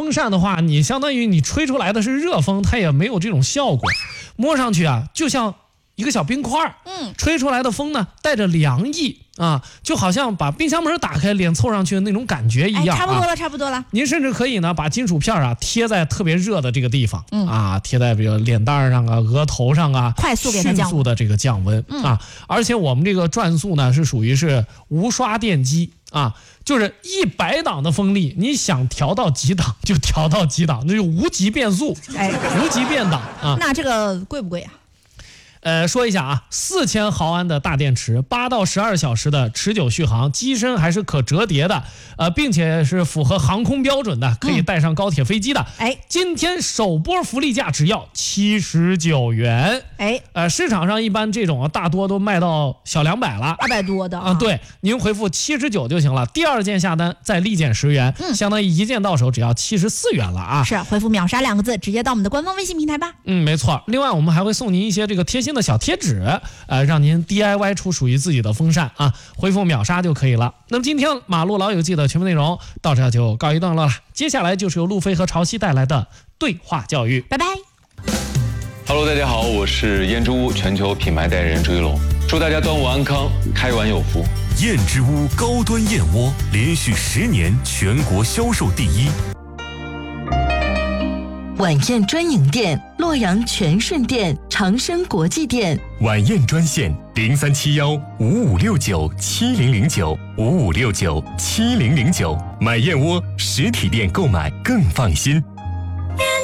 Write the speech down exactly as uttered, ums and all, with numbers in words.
风扇的话，你相当于你吹出来的是热风，它也没有这种效果，摸上去啊就像一个小冰块，嗯，吹出来的风呢带着凉意啊，就好像把冰箱门打开，脸凑上去的那种感觉一样、 哎、差不多了、啊，差不多了。 您甚至可以呢把金属片啊贴在特别热的这个地方，嗯啊，贴在比如脸蛋上啊、额头上啊， 快速给它降迅速的这个降温、嗯、啊。而且我们这个转速呢是属于是无刷电机啊，就是一百档的风力，你想调到几档就调到几档，那就无级变速，哎，无级变档啊。 那这个贵不贵啊？ 呃，说一下啊，四千毫安的大电池，八到十二小时的持久续航，机身还是可折叠的，呃，并且是符合航空标准的，可以带上高铁飞机的。哎、嗯，今天首波福利价只要七十九元。哎，呃，市场上一般这种大多都卖到小两百了， 二百多的啊、 呃。对，您回复七十九就行了，第二件下单再立减十元，嗯，相当于一件到手只要七十四元了啊。 是，回复秒杀两个字，直接到我们的官方微信平台吧。 嗯，没错。另外，我们还会送您一些这个贴心的小贴纸，呃，让您 D I Y 出属于自己的风扇啊，回复秒杀就可以了。那么今天马路老友记的全部内容到这就告一段落了，接下来就是由路飞和潮汐带来的对话教育， 拜拜。 Hello， 大家好，我是燕之屋全球品牌代言人朱一龙，祝大家端午安康，开碗有福。 燕之屋高端燕窝连续十年全国销售第一。 晚宴专营店：洛阳全顺店、长生国际店。 晚宴专线：零三七幺五五六九七零零九五五六九七零零九。买燕窝实体店购买更放心。